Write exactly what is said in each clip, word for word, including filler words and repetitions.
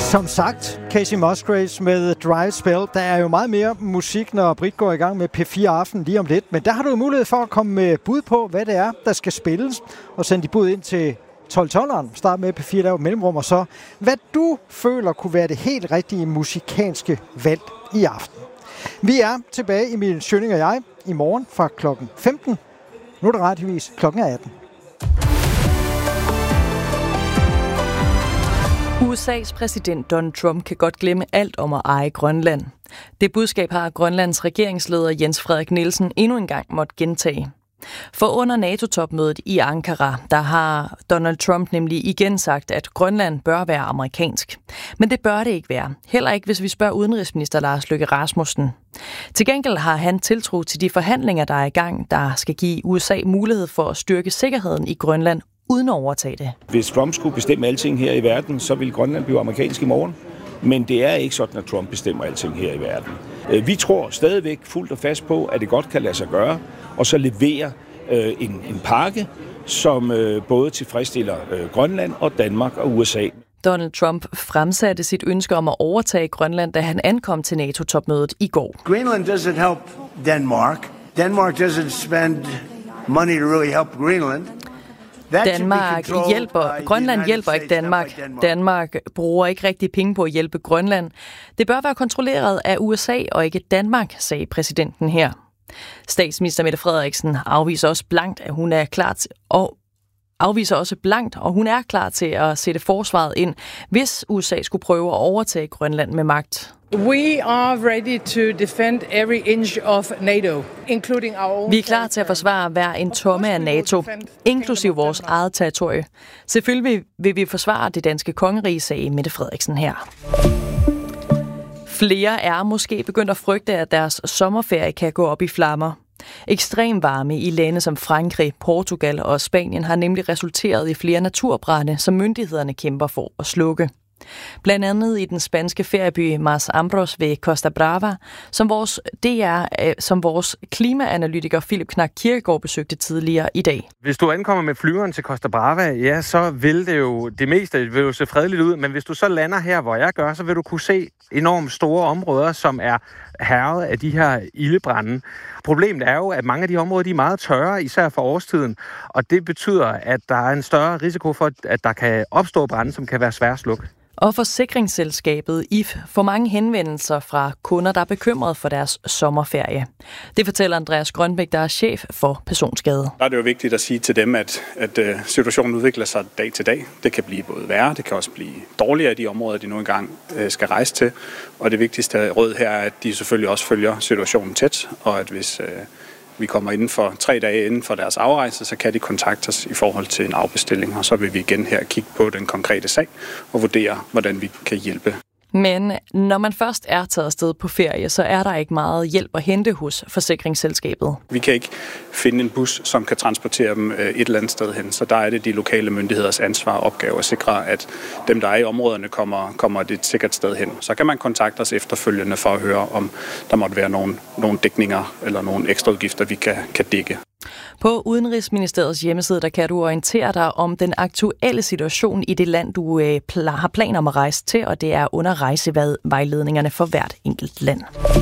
Som sagt, Kacey Musgraves med Dry Spell. Der er jo meget mere musik, når Britt går i gang med P fire Aften lige om lidt. Men der har du jo mulighed for at komme med bud på, hvad det er, der skal spilles. Og sende de bud ind til tolv tolveren. Start med P fire, der er mellemrum. Og så, hvad du føler kunne være det helt rigtige musikalske valg i aften. Vi er tilbage, Emil Schønning og jeg, i morgen fra klokken femten. Nu er det radiovis klokken atten. U S A's præsident Donald Trump kan godt glemme alt om at eje Grønland. Det budskab har Grønlands regeringsleder Jens Frederik Nielsen endnu en gang måtte gentage. For under NATO-topmødet i Ankara, der har Donald Trump nemlig igen sagt, at Grønland bør være amerikansk. Men det bør det ikke være. Heller ikke, hvis vi spørger udenrigsminister Lars Løkke Rasmussen. Til gengæld har han tiltro til de forhandlinger, der er i gang, der skal give U S A mulighed for at styrke sikkerheden i Grønland uden at overtage det. Hvis Trump skulle bestemme alting her i verden, så vil Grønland blive amerikansk i morgen. Men det er ikke sådan, at Trump bestemmer alting her i verden. Vi tror stadigvæk fuldt og fast på, at det godt kan lade sig gøre, og så levere øh, en, en pakke, som øh, både tilfredsstiller øh, Grønland og Danmark og U S A. Donald Trump fremsatte sit ønske om at overtage Grønland, da han ankom til NATO-topmødet i går. Greenland doesn't help Denmark. Denmark doesn't spend money to really help Greenland. Danmark hjælper, Grønland hjælper ikke Danmark. Danmark bruger ikke rigtig penge på at hjælpe Grønland. Det bør være kontrolleret af U S A og ikke Danmark, sagde præsidenten her. Statsminister Mette Frederiksen afviser også blankt, at hun er klar til, og afviser også blankt, og hun er klar til at sætte forsvaret ind, hvis U S A skulle prøve at overtage Grønland med magt. We are ready to defend every inch of NATO, including our own. Vi er klar til at forsvare hver en tomme af NATO, inklusiv vores eget territorie. Selvfølgelig vil vi forsvare det danske kongerige, sagde Mette Frederiksen her. Flere er måske begyndt at frygte, at deres sommerferie kan gå op i flammer. Ekstrem varme i lande som Frankrig, Portugal og Spanien har nemlig resulteret i flere naturbrande, som myndighederne kæmper for at slukke. Blandt andet i den spanske ferieby Mas Ambros ved Costa Brava, som vores, det er, som vores klimaanalytiker Philip Knack Kirkegaard besøgte tidligere i dag. Hvis du ankommer med flyveren til Costa Brava, ja, så vil det jo det meste vil jo se fredeligt ud, men hvis du så lander her, hvor jeg gør, så vil du kunne se enormt store områder, som er hærget af de her ildebrande. Problemet er jo, at mange af de områder de er meget tørre, især for årstiden, og det betyder, at der er en større risiko for, at der kan opstå brande, som kan være svære at slukke. Og forsikringsselskabet I F får mange henvendelser fra kunder, der er bekymret for deres sommerferie. Det fortæller Andreas Grønbæk, der er chef for personskade. Der er det jo vigtigt at sige til dem, at, at situationen udvikler sig dag til dag. Det kan blive både værre, det kan også blive dårligere i de områder, de nu engang skal rejse til. Og det vigtigste råd her er, at de selvfølgelig også følger situationen tæt, og at hvis vi kommer inden for tre dage inden for deres afrejse, så kan de kontakte os i forhold til en afbestilling, og så vil vi igen her kigge på den konkrete sag og vurdere, hvordan vi kan hjælpe. Men når man først er taget afsted på ferie, så er der ikke meget hjælp at hente hos forsikringsselskabet. Vi kan ikke finde en bus, som kan transportere dem et eller andet sted hen, så der er det de lokale myndigheders ansvar og opgave at sikre, at dem, der er i områderne, kommer, kommer et sikkert sted hen. Så kan man kontakte os efterfølgende for at høre, om der måtte være nogle, nogle dækninger eller nogle ekstra udgifter, vi kan, kan dække. På Udenrigsministeriets hjemmeside, der kan du orientere dig om den aktuelle situation i det land, du øh, pl- har planer om at rejse til, og det er under rejsevejledningerne for hvert enkelt land.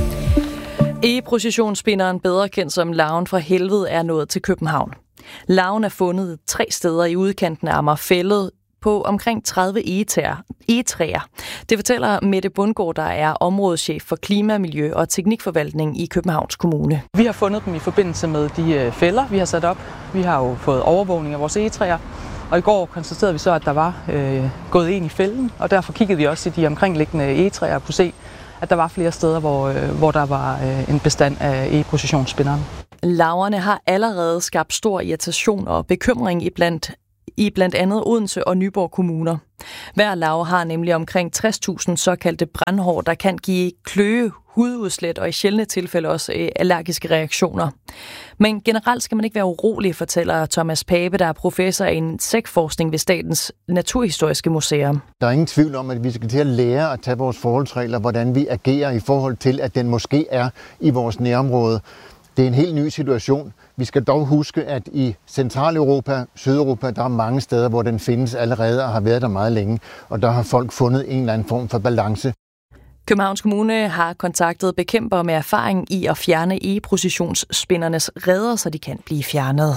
E-processionsspinderen, bedre kendt som Larven fra Helvede, er nået til København. Larven er fundet tre steder i udkanten af Amagerfælled på omkring tredive egetræer. Det fortæller Mette Bundgaard, der er områdeschef for klima, miljø og teknikforvaltning i Københavns Kommune. Vi har fundet dem i forbindelse med de fælder, vi har sat op. Vi har jo fået overvågning af vores egetræer, og i går konstaterede vi så, at der var øh, gået ind i fælden, og derfor kiggede vi også i de omkringliggende egetræer og kunne se, at der var flere steder, hvor, øh, hvor der var øh, en bestand af e-processionsspinderen. Larverne har allerede skabt stor irritation og bekymring i blandt i blandt andet Odense og Nyborg kommuner. Hver larve har nemlig omkring tres tusind såkaldte brandhår, der kan give kløe, hududslæt og i sjældne tilfælde også øh, allergiske reaktioner. Men generelt skal man ikke være urolig, fortæller Thomas Pape, der er professor i insektforskning ved Statens Naturhistoriske Museum. Der er ingen tvivl om, at vi skal til at lære at tage vores forholdsregler, hvordan vi agerer i forhold til, at den måske er i vores nærområde. Det er en helt ny situation. Vi skal dog huske, at i Centraleuropa, Sydeuropa, der er mange steder, hvor den findes allerede og har været der meget længe, og der har folk fundet en eller anden form for balance. Københavns Kommune har kontaktet bekæmpere med erfaring i at fjerne e-processionsspindernes reder, så de kan blive fjernet.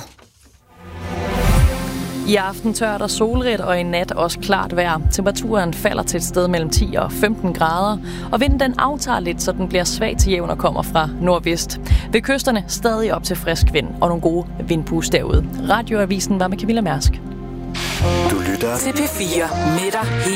I aften tørt og solrigt, og i nat også klart vejr. Temperaturen falder til et sted mellem ti og femten grader, og vinden den aftager lidt, så den bliver svag til jævn og kommer fra nordvest. Ved kysterne stadig op til frisk vind og nogle gode vindpust derude. Radioavisen var med Camilla Mærsk. Du lytter til P fire med dig